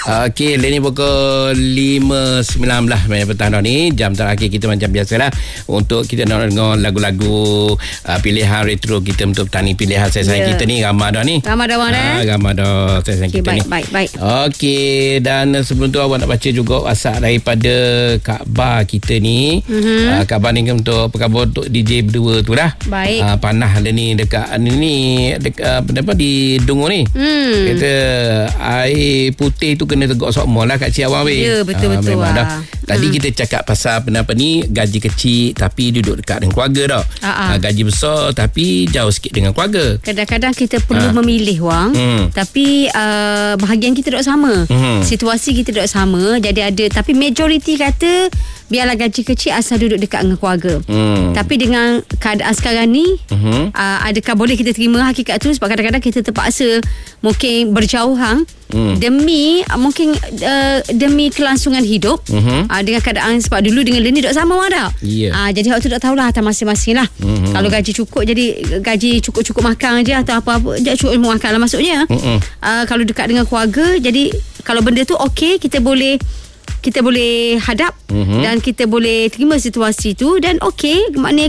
Okey, ini pukul 5.19 petang dah ni. Jam terakhir kita macam biasalah untuk kita nak dengar lagu-lagu pilihan retro kita untuk petani pilihan saya kita ni. Ramai dah ni. Ramai dah saya kita ni. Baik. Okey, dan sebelum tu awak nak baca juga WhatsApp daripada Kak Bar kita ni. Kak Bar ni untuk apa khabar untuk DJ berdua tu dah. Baik. Panah lah ni dekat di Dungu ni. Kata air putih tu kena tegak sokmo lah kat Cik Awang. Ya, betul-betul lah. Tadi kita cakap pasal apa ni, gaji kecil tapi duduk dekat dengan keluarga dah. Gaji besar tapi jauh sikit dengan keluarga. Kadang-kadang kita perlu memilih wang, tapi bahagian kita tak sama. Situasi kita tak sama. Jadi ada, tapi majoriti kata biarlah gaji kecil asal duduk dekat dengan keluarga. Tapi dengan keadaan sekarang ni, adakah boleh kita terima hakikat tu? Sebab kadang-kadang kita terpaksa mungkin berjauhan demi mungkin demi kelangsungan hidup. Dengan keadaan, sebab dulu dengan Leni tak sama dah. Jadi waktu tak tahulah atas masing-masing lah. Kalau gaji cukup, jadi gaji cukup-cukup makan je atau apa-apa je, cukup makan lah maksudnya. Kalau dekat dengan keluarga, jadi kalau benda tu okey, kita boleh hadap dan kita boleh terima situasi tu, dan okey, maknanya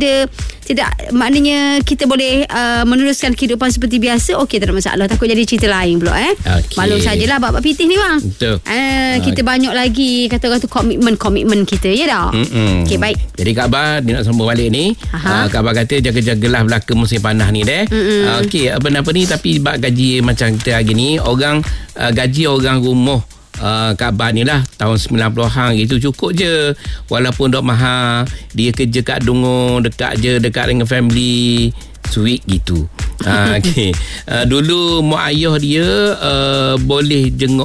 maknanya kita boleh meneruskan kehidupan seperti biasa. Okey, tak ada masalah. Takut jadi cerita lain pula Maklum sajalah bab pitih ni bang. Betul. Kita banyak lagi kata-kata tu komitmen kita, ya dah. Okey, baik. Jadi Kak Bar dia nak sambung balik ni. Kak Bar kata jaga-jagalah belaka musim panah ni deh. Okey, apa ni, tapi bab gaji macam kita hari ni, orang gaji orang rumah Kak Bar ni lah tahun 90-an gitu cukup je, walaupun dok mahal. Dia kerja kat Dungu, dekat dengan family, sweet gitu. Okay. Dulu mak ayah dia boleh jenguk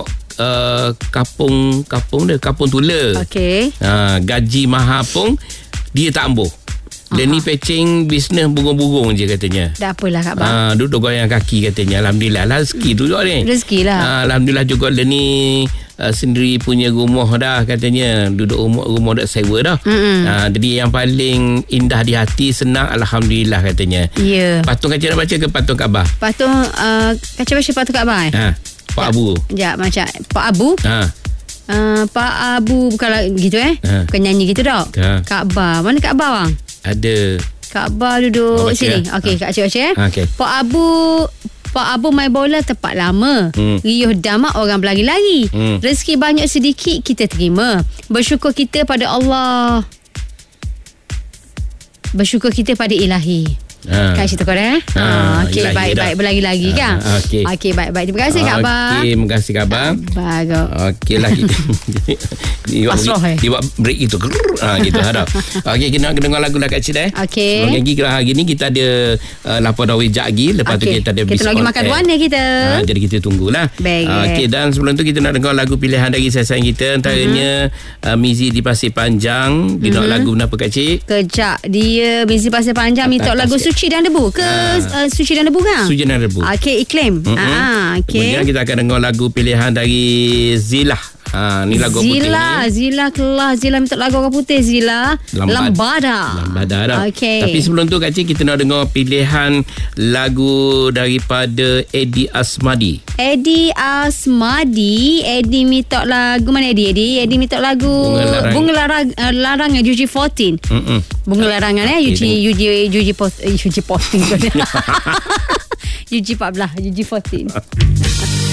kapung Tula. Okey. Gaji mahal pun dia tak ambuh. Dan ni patching bisnes burung-burung je katanya. Tak apalah Kak Bar. Duduk goyang kaki katanya. Alhamdulillah lah, rezeki tu juga ni. Rezeki lah. Alhamdulillah juga dia ni sendiri punya rumah dah katanya. Duduk rumah dah sewa dah. Jadi yang paling indah di hati, senang, Alhamdulillah katanya. Ya. Patung kaca nak baca ke patung Kak Bar? Patung kaca baca patung Kak Bar. Pak Abu. Sekejap, macam Pak Abu. Pak Abu bukanlah gitu bukan nyanyi gitu dah. Kak Bar. Mana Kak Bar bang? Ada. Kak Bar duduk sini. Okey, Kak Cik baca okay. Pak Abu main bola tempat lama. Riuh damak orang berlari-lari. Rezeki banyak sedikit kita terima. Bersyukur kita pada Allah. Bersyukur kita pada Ilahi. Kan cerita kau okey, baik berlagi-lagi kan. Okey, baik. Terima kasih Kak Bar. Okey, terima kasih Kak Bar. Okey lah kita. Dia buat break itu. Gitu harap. Okey, kita nak dengar lagu kat Cik Okey. Lagi hari ni kita ada lapor dawai jap lagi. Lepas tu kita ada kita lagi makan buana kita. Jadi kita tunggulah. Okey, dan sebelum tu kita nak dengar lagu pilihan dari sayang kita, antaranya Mizi di Pasir Panjang. Dia nak lagu kenapa Kak Cik? Kejap, dia Mizi Pasir Panjang minta lagu Suci dan Debu ke? Suci dan Debu kan? Suci dan Debu. Okey, iklim. Okey. Kemudian kita akan dengar lagu pilihan dari Zilah. Ni lagu putih. Zila kelas. Zila minta lagu orang putih. Zila Lambada dah. Okay. Tapi sebelum tu Kak Cik, kita nak dengar pilihan lagu daripada Eddie Asmadi. Eddie minta lagu mana Eddie minta lagu Bunga Larangan UG14. Bunga Larangan UG14 UG14